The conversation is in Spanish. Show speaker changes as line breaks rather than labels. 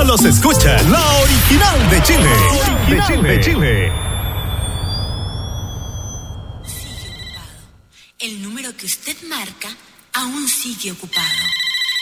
solo se escucha la original de Chile. De Chile.
Sigue ocupado. El número que usted marca aún sigue ocupado.